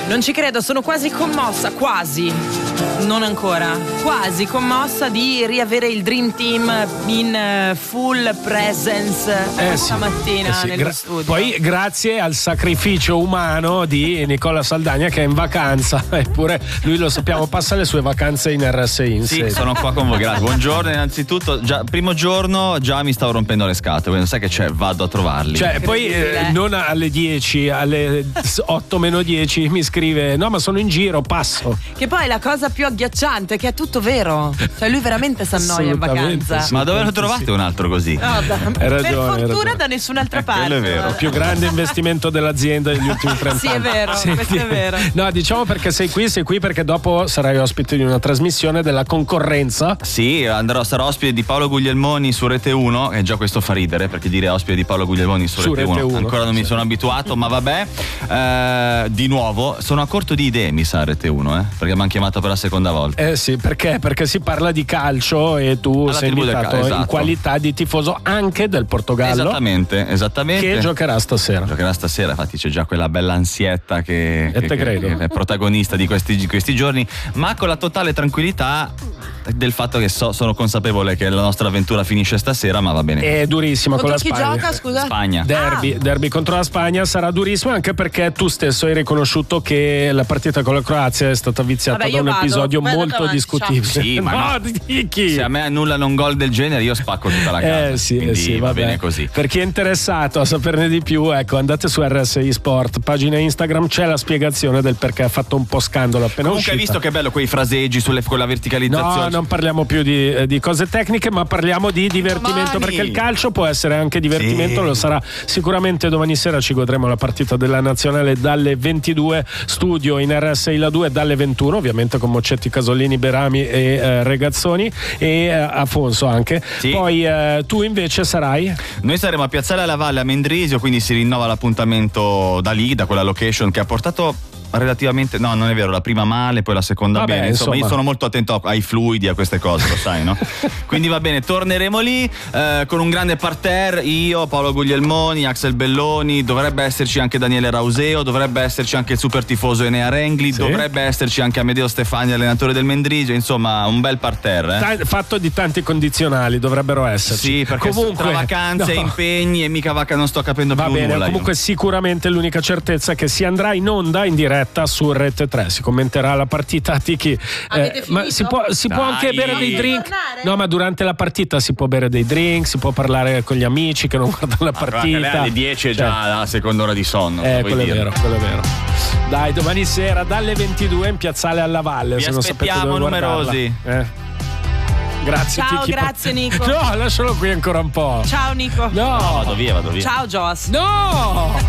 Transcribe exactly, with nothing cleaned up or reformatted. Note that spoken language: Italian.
Non ci credo, sono quasi commossa, quasi, non ancora, quasi commossa di riavere il Dream Team in full presence eh stamattina sì, eh sì. nel Gra- studio. Poi grazie al sacrificio umano di Nicola Saldagna che è in vacanza, eppure lui lo sappiamo passa le sue vacanze in R S I in Sì, sede. sono qua con voi, grazie. Buongiorno innanzitutto, già, primo giorno già mi stavo rompendo le scatole, quindi sai che c'è, vado a trovarli. Cioè poi eh, non alle dieci, alle otto meno dieci mi scrive no ma sono in giro, passo. Che poi la cosa più agghiacciante è che è tutto vero, cioè lui veramente si annoia in vacanza. Ma dove lo trovate sì. un altro così? No, da, hai per ragione, fortuna da nessun'altra Eh, parte. quello è vero. Il più grande investimento dell'azienda degli ultimi trenta Sì, anni. è vero, questo è vero. No, diciamo perché sei qui, sei qui perché dopo sarai ospite di una trasmissione della concorrenza. Sì, andrò, sarò ospite di Paolo Guglielmoni su Rete uno, e già questo fa ridere perché dire ospite di Paolo Guglielmoni su, su Rete, Rete uno, uno ancora non mi sì. sono abituato, ma vabbè. Eh, di nuovo, sono a corto di idee, mi sa, Rete uno, eh, perché mi hanno chiamato per la seconda volta. Eh sì, perché? Perché si parla di calcio e tu Alla sei tribù del invitato cal- esatto. in qualità di tifoso anche del Portogallo. Esattamente, esattamente. Che giocherà stasera. Giocherà stasera, infatti c'è già quella bella ansietta che, E che, te che, credo. che è protagonista di questi, di questi giorni, ma con la totale tranquillità del fatto che so, sono consapevole che la nostra avventura finisce stasera, ma va bene. È durissima Contro con la chi Spagna. gioca, scusa? Spagna. Derby, Ah. derby contro la Spagna sarà durissimo anche perché tu stesso hai riconosciuto che la partita con la Croazia è stata viziata Vabbè, da io un vado. episodio Vai, molto avanti, discutibile. Sì, ma no, no. di chi? Se a me annullano un gol del genere io spacco tutta la casa. Eh sì, eh quindi sì, va vabbè. bene così. Per chi è interessato a saperne di più, ecco, andate su R S I Sport, pagina Instagram, c'è la spiegazione del perché ha fatto un po' scandalo appena Comunque hai uscita. visto che bello quei fraseggi sulle, con la verticalizzazione? No, non parliamo più di, eh, di cose tecniche, ma parliamo di divertimento, Domani. perché il calcio può essere anche divertimento, Sì. lo sarà sicuramente domani sera. Ci godremo la partita della nazionale dalle ventidue, studio in R S I La due dalle ventuno, ovviamente con Moccetti, Casolini, Berami e eh, Regazzoni e eh, Afonso anche. Sì. Poi eh, tu invece sarai? Noi saremo a Piazzale alla Valle a Mendrisio, quindi si rinnova l'appuntamento da lì, da quella location che ha portato relativamente, no non è vero, la prima male, poi la seconda Vabbè, bene, insomma, insomma. io sono molto attento ai fluidi, a queste cose, lo sai, no? Quindi va bene, torneremo lì eh, con un grande parterre, io, Paolo Guglielmoni, Axel Belloni, dovrebbe esserci anche Daniele Rauseo, dovrebbe esserci anche il super tifoso Enea Rengli, Sì. dovrebbe esserci anche Amedeo Stefani, allenatore del Mendrisio, insomma un bel parterre, eh? Ta- fatto di tanti condizionali dovrebbero esserci. Sì, perché comunque tra vacanze, no. impegni e mica vaca non sto capendo Va più bene, nulla. comunque io. sicuramente l'unica certezza è che si andrà in onda in diretta su Rete tre, si commenterà la partita. Tiki, Avete ma finito? si può, si può Dai. anche bere dei drink? Tornare? No, ma durante la partita si può bere dei drink, si può parlare con gli amici che non guardano la Ah, però anche partita. lei alle dieci è già Cioè, la seconda ora di sonno. eh, vuoi quello è dire. vero, quello è vero. Dai, domani sera dalle ventidue in Piazzale alla Valle. Vi se non sapete aspettiamo dove guardarla. numerosi. Eh. Grazie, Ciao, Tiki. grazie, Nico. No, lascialo qui ancora un po'. Ciao Nico. No, No, vado via, vado via. Ciao Joas. no.